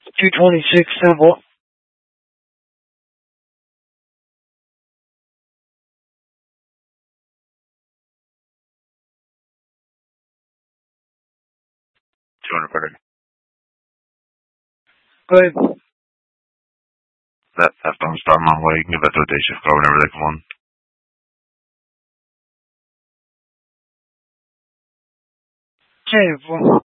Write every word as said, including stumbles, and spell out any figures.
two twenty-six simple. two hundred per day. Go ahead. That, that's on starting long way. You can give that to a day shift car whenever they come on. ten four.